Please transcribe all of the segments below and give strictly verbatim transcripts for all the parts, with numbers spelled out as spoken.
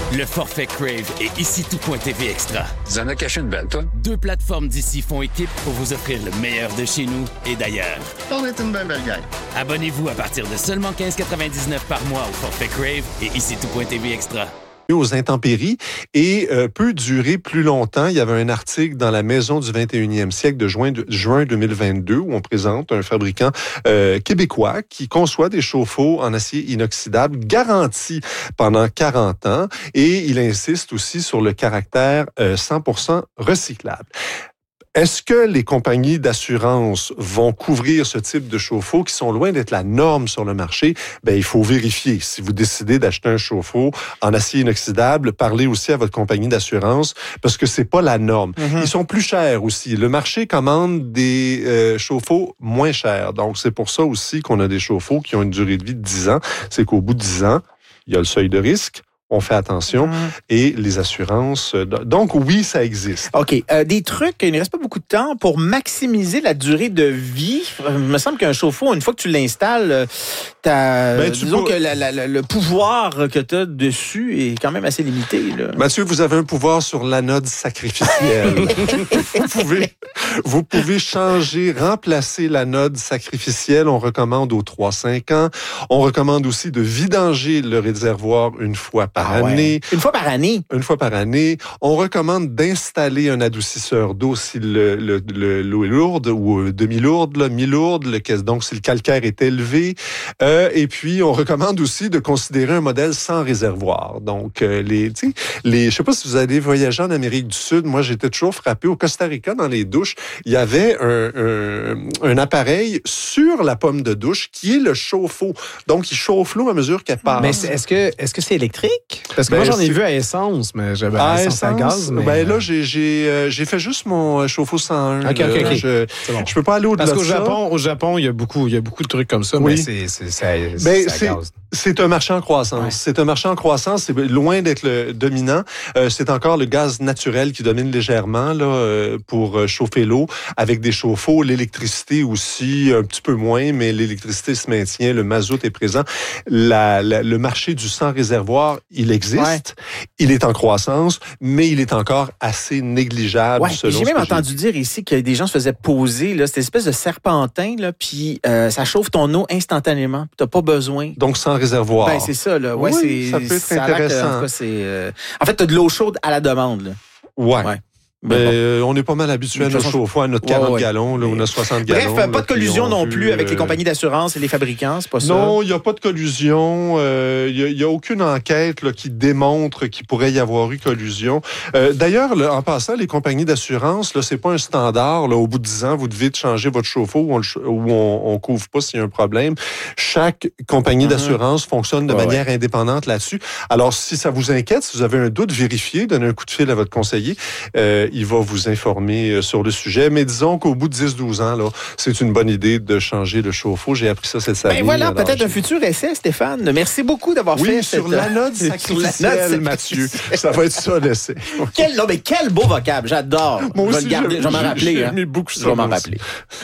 Le forfait Crave et ici tout.tv Extra. Tu en as caché une belle, toi? Deux plateformes d'ici font équipe pour vous offrir le meilleur de chez nous et d'ailleurs. On est une belle belle gang. Abonnez-vous à partir de seulement quinze quatre-vingt-dix-neuf par mois au forfait Crave et ici tout.tv Extra. Aux intempéries et euh, peut durer plus longtemps. Il y avait un article dans la Maison du vingt et unième siècle de juin, de, juin deux mille vingt-deux où on présente un fabricant euh, québécois qui conçoit des chauffe-eau en acier inoxydable garantis pendant quarante ans et il insiste aussi sur le caractère euh, cent pour cent recyclable. Est-ce que les compagnies d'assurance vont couvrir ce type de chauffe-eau qui sont loin d'être la norme sur le marché? Ben, il faut vérifier. Si vous décidez d'acheter un chauffe-eau en acier inoxydable, parlez aussi à votre compagnie d'assurance parce que c'est pas la norme. Mm-hmm. Ils sont plus chers aussi. Le marché commande des euh, chauffe-eau moins chers. Donc, c'est pour ça aussi qu'on a des chauffe-eau qui ont une durée de vie de dix ans. C'est qu'au bout de dix ans, il y a le seuil de risque. On fait attention. Mmh. Et les assurances. Donc, oui, ça existe. OK. Euh, des trucs, il ne reste pas beaucoup de temps pour maximiser la durée de vie. Il me semble qu'un chauffe-eau, une fois que tu l'installes, t'as, ben, tu disons peux... que la, la, le pouvoir que tu as dessus est quand même assez limité. Là. Mathieu, vous avez un pouvoir sur l'anode sacrificielle. vous, pouvez, vous pouvez changer, remplacer l'anode sacrificielle. On recommande aux trois à cinq ans. On recommande aussi de vidanger le réservoir une fois par ah année. Ouais. Une fois par année? Une fois par année. On recommande d'installer un adoucisseur d'eau si le, le, le, l'eau est lourde ou demi-lourde, là, mi-lourde, le, donc si le calcaire est élevé. Euh, et puis, on recommande aussi de considérer un modèle sans réservoir. Donc, euh, les, tu sais, les, je sais pas si vous allez voyager en Amérique du Sud. Moi, j'étais toujours frappé. Au Costa Rica, dans les douches, il y avait un, un, un appareil sur la pomme de douche qui est le chauffe-eau. Donc, il chauffe l'eau à mesure qu'elle passe. Mais c'est, est-ce que, est-ce que c'est électrique? Parce que ben, moi, j'en ai vu à essence, mais j'avais à essence, essence à gaz. Mais... Ben là, j'ai, j'ai, euh, j'ai fait juste mon chauffe-eau cent un. OK, OK, OK. Je, c'est bon. Je peux pas aller au-delà Parce de qu'au ça. Japon, au Japon, il y a beaucoup, il y a beaucoup de trucs comme ça, oui. mais c'est, c'est, c'est, c'est, ben, c'est à gaz. C'est un marché en croissance. Ouais. C'est un marché en croissance. C'est loin d'être le dominant. Euh, c'est encore le gaz naturel qui domine légèrement là euh, pour chauffer l'eau avec des chauffe-eau. L'électricité aussi, un petit peu moins, mais l'électricité se maintient. Le mazout est présent. La, la, le marché du sans réservoir, il existe. Ouais. Il est en croissance, mais il est encore assez négligeable. Ouais, selon j'ai même ce entendu j'ai... dire ici que des gens se faisaient poser là, cette espèce de serpentin, là, puis euh, ça chauffe ton eau instantanément. T'as pas besoin. Donc sans réservoir. Ben c'est ça là. Ouais, oui, c'est, ça peut être ça intéressant. Que, en, tout cas, c'est, euh... en fait, t'as de l'eau chaude à la demande. Là. Ouais. ouais. Ben, bon. On est pas mal habitué à notre chauffe-eau, à notre quarante ouais, ouais. gallons, là, ou notre soixante Bref, gallons. Bref, pas de collusion non vu, plus avec euh... les compagnies d'assurance et les fabricants, c'est pas ça? Non, il n'y a pas de collusion. Il euh, n'y a, a aucune enquête là, qui démontre qu'il pourrait y avoir eu collusion. Euh, d'ailleurs, là, en passant, les compagnies d'assurance, là, c'est pas un standard. Là, au bout de dix ans, vous devez changer votre chauffe-eau ou on on, on couvre pas s'il y a un problème. Chaque compagnie mm-hmm. d'assurance fonctionne de oh, manière ouais. indépendante là-dessus. Alors, si ça vous inquiète, si vous avez un doute, vérifiez, donnez un coup de fil à votre conseiller. Euh, il va vous informer sur le sujet, mais disons qu'au bout de dix à douze ans, là, c'est une bonne idée de changer le chauffe-eau. J'ai appris ça cette année. Ben voilà, peut-être j'ai... un futur essai, Stéphane. Merci beaucoup d'avoir oui, fait sur cette... la note sacrificielle, Mathieu. Ça va être ça, l'essai. Quel, non, mais quel beau vocable, j'adore. Moi aussi, je vais le garder, je vais m'en rappeler. J'ai hein. mis beaucoup je vais m'en rappeler.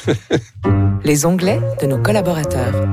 Les onglets de nos collaborateurs.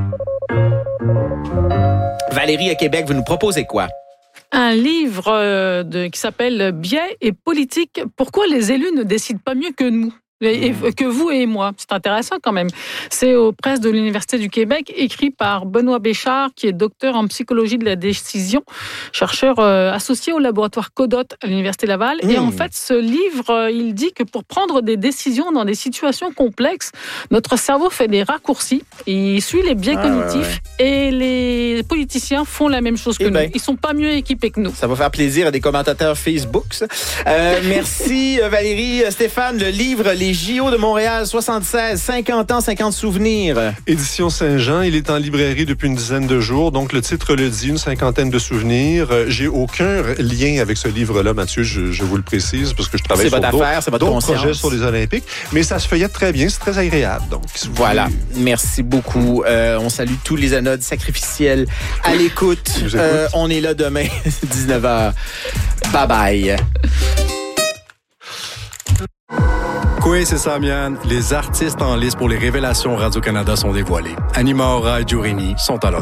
Valérie, à Québec, vous nous proposez quoi? Un livre de, qui s'appelle « Biais et politique. Pourquoi les élus ne décident pas mieux que nous ?» Et, et, que vous et moi. C'est intéressant quand même. C'est aux presses de l'Université du Québec, écrit par Benoît Béchard, qui est docteur en psychologie de la décision, chercheur euh, associé au laboratoire Codot à l'Université Laval. Mmh. Et en fait, ce livre, euh, il dit que pour prendre des décisions dans des situations complexes, notre cerveau fait des raccourcis, il suit les biais ah, cognitifs ouais, ouais. et les politiciens font la même chose que et nous. Ben, ils sont pas mieux équipés que nous. Ça va faire plaisir à des commentateurs Facebook. Euh, merci Valérie. Stéphane, le livre Les J O de Montréal, soixante-seize, cinquante ans, cinquante souvenirs. Édition Saint-Jean, il est en librairie depuis une dizaine de jours, donc le titre le dit, une cinquantaine de souvenirs. J'ai aucun lien avec ce livre-là, Mathieu, je, je vous le précise, parce que je travaille c'est sur votre d'autres, affaire, c'est votre d'autres conscience. projets sur les Olympiques, mais ça se feuillette très bien, c'est très agréable. Donc, si voilà, voulez... merci beaucoup. Euh, on salue tous les anodes sacrificiels à l'écoute. Euh, on est là demain, dix-neuf heures. Bye bye. Oui, c'est Samian. Les artistes en lice pour les révélations Radio-Canada sont dévoilés. Anima Aura et Giurini sont à l'honneur.